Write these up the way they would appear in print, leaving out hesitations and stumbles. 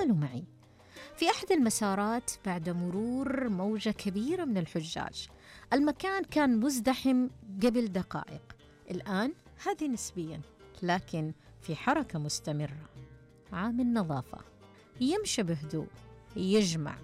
تأملوا معي. في أحد المسارات بعد مرور موجة كبيرة من الحجاج، المكان كان مزدحم قبل دقائق، الآن هذه نسبياً، لكن في حركة مستمرة. عامل نظافة يمشي بهدوء، يجمع،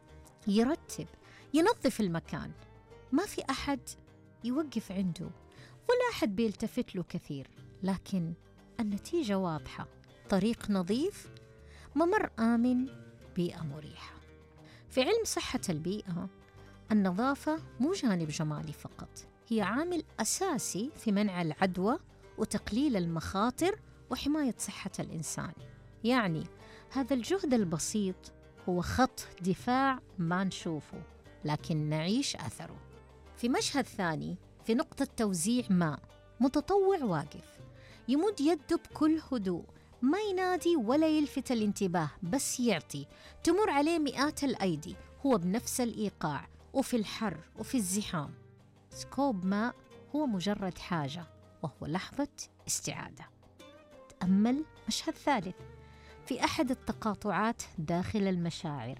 يرتب، ينظف المكان، ما في أحد يوقف عنده ولا أحد بيلتفت له كثير، لكن النتيجة واضحة: طريق نظيف، ممر آمن، بيئة مريحة. في علم صحة البيئة، النظافة مو جانب جمالي فقط، هي عامل أساسي في منع العدوى وتقليل المخاطر وحماية صحة الإنسان. يعني هذا الجهد البسيط هو خط دفاع ما نشوفه، لكن نعيش أثره. في مشهد ثاني، في نقطة توزيع ماء، متطوع واقف يمد يده بكل هدوء، ما ينادي ولا يلفت الانتباه، بس يعطي. تمر عليه مئات الأيدي، هو بنفس الإيقاع، وفي الحر وفي الزحام. سكوب ماء هو مجرد حاجة، وهو لحظة استعادة. تأمل مشهد ثالث، في أحد التقاطعات داخل المشاعر،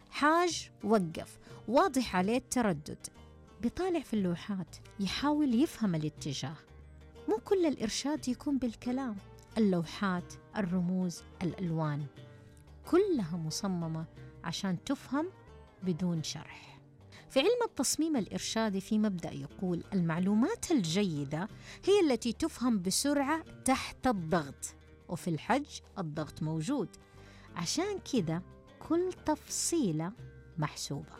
حاج وقف، واضح عليه التردد، بيطالع في اللوحات، يحاول يفهم الاتجاه. مو كل الإرشاد يكون بالكلام، اللوحات، الرموز، الألوان كلها مصممة عشان تفهم بدون شرح. في علم التصميم الإرشادي في مبدأ يقول: المعلومات الجيدة هي التي تفهم بسرعة تحت الضغط، وفي الحج الضغط موجود، عشان كذا كل تفصيلة محسوبة.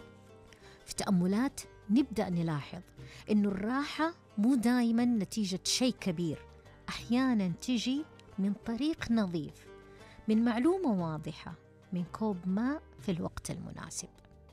في تأملات نبدأ نلاحظ إنه الراحة مو دايماً نتيجة شيء كبير، أحياناً تجي من طريق نظيف، من معلومة واضحة، من كوب ماء في الوقت المناسب.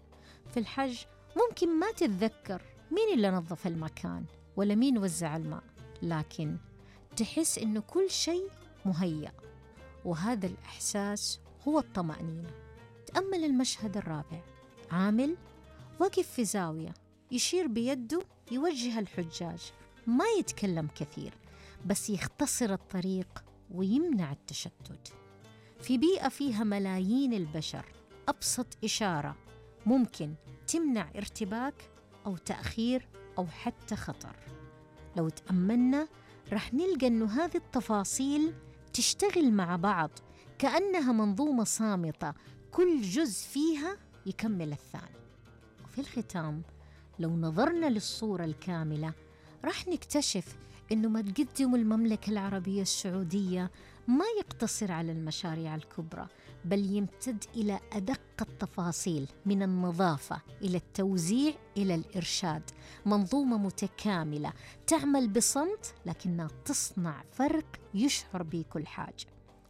في الحج ممكن ما تتذكر مين اللي نظف المكان ولا مين وزع الماء، لكن تحس إنه كل شيء مهيأ، وهذا الإحساس هو الطمأنينة. تأمل المشهد الرابع، عامل وقف في زاوية، يشير بيده، يوجه الحجاج، ما يتكلم كثير، بس يختصر الطريق ويمنع التشتت. في بيئة فيها ملايين البشر، أبسط إشارة ممكن تمنع ارتباك أو تأخير أو حتى خطر. لو تأملنا رح نلقى أنه هذه التفاصيل تشتغل مع بعض كأنها منظومة صامتة، كل جزء فيها يكمل الثاني. وفي الختام، لو نظرنا للصورة الكاملة رح نكتشف أنه ما تقدم المملكة العربية السعودية ما يقتصر على المشاريع الكبرى، بل يمتد إلى أدق التفاصيل، من النظافة إلى التوزيع إلى الإرشاد. منظومة متكاملة تعمل بصمت لكنها تصنع فرق يشعر به كل حاجة.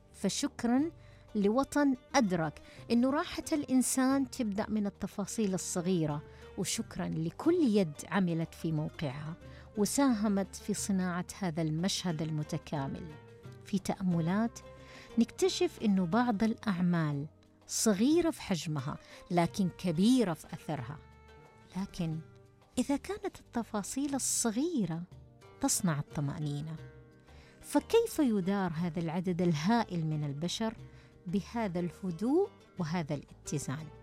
فشكراً لوطن أدرك أنه راحة الإنسان تبدأ من التفاصيل الصغيرة، وشكراً لكل يد عملت في موقعها وساهمت في صناعة هذا المشهد المتكامل. في تأملات نكتشف أنه بعض الأعمال صغيرة في حجمها لكن كبيرة في أثرها، لكن إذا كانت التفاصيل الصغيرة تصنع الطمأنينة، فكيف يدار هذا العدد الهائل من البشر بهذا الهدوء وهذا الاتزان؟